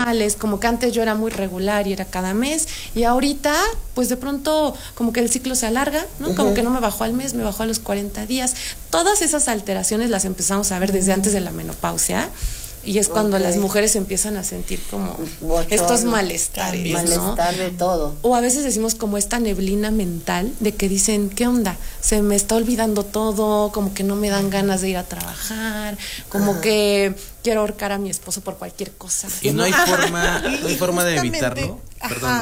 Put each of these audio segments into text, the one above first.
menstruales, como que antes yo era muy regular y era cada mes, y ahorita, pues de pronto, como que el ciclo se alarga, ¿no? Como que no me bajó al mes, me bajó a los 40 días. Todas esas alteraciones las empezamos a ver desde antes de la menopausia. Y es cuando las mujeres empiezan a sentir como estos malestares, ¿no? Malestar de todo. O a veces decimos como esta neblina mental de que dicen, ¿qué onda? Se me está olvidando todo, como que no me dan ganas de ir a trabajar, como que quiero ahorcar a mi esposo por cualquier cosa. Y no hay forma de evitarlo. Perdón.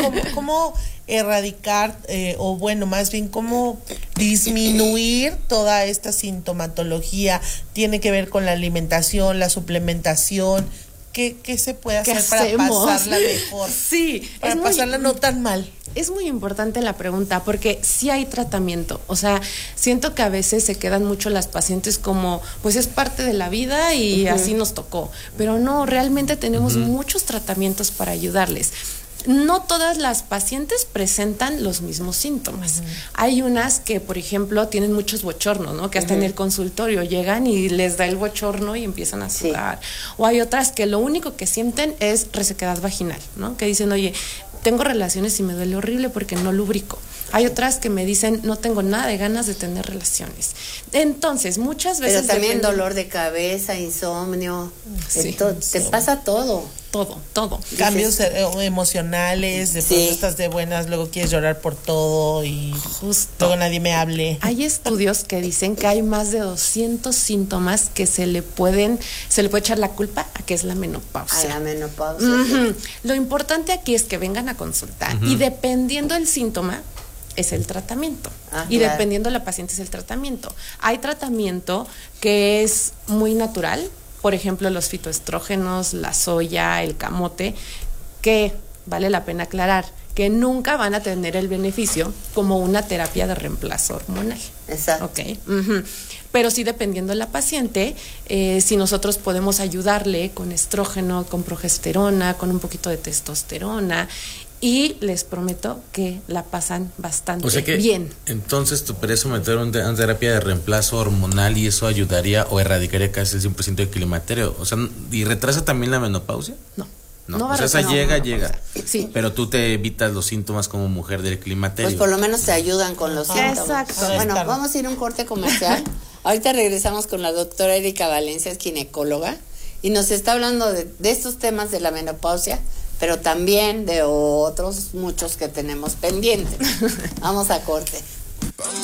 ¿Cómo erradicar o bueno, más bien cómo disminuir toda esta sintomatología? Tiene que ver con la alimentación, la suplementación. ¿Qué se puede hacer para pasarla mejor? Sí, para pasarla no tan mal. Es muy importante la pregunta porque sí hay tratamiento, o sea, siento que a veces se quedan mucho las pacientes como, pues es parte de la vida y así nos tocó, pero no, realmente tenemos muchos tratamientos para ayudarles. No todas las pacientes presentan los mismos síntomas. Hay unas que, por ejemplo, tienen muchos bochornos, ¿no? Que hasta en el consultorio llegan y les da el bochorno y empiezan a sudar. O hay otras que lo único que sienten es resequedad vaginal, ¿no? Que dicen, oye, tengo relaciones y me duele horrible porque no lubrico. Hay otras que me dicen, no tengo nada de ganas de tener relaciones. Entonces, muchas veces... Pero también dolor de cabeza, insomnio, te pasa todo. Todo. Cambios emocionales, de pronto estás de buenas, luego quieres llorar por todo y luego nadie me hable. Hay estudios que dicen que hay más de 200 síntomas que se le puede echar la culpa a que es la menopausia. A la menopausia. Lo importante aquí es que vengan a consultar y dependiendo del síntoma es el tratamiento. Y dependiendo de la paciente es el tratamiento. Hay tratamiento que es muy natural, por ejemplo, los fitoestrógenos, la soya, el camote, que vale la pena aclarar que nunca van a tener el beneficio como una terapia de reemplazo hormonal. Exacto. Okay. Pero sí, dependiendo de la paciente, si nosotros podemos ayudarle con estrógeno, con progesterona, con un poquito de testosterona, y les prometo que la pasan bastante bien. Entonces, ¿tú puedes someter una terapia de reemplazo hormonal y eso ayudaría o erradicaría casi el 100% del climaterio? O sea, ¿y retrasa también la menopausia? No. O sea, esa llega. Sí. Pero tú te evitas los síntomas como mujer del climaterio. Pues por lo menos te ayudan con los síntomas. Exacto. Bueno, vamos a ir a un corte comercial. Ahorita regresamos con la doctora Erika Valencia, es ginecóloga, y nos está hablando de estos temas de la menopausia, pero también de otros muchos que tenemos pendientes. Vamos a corte.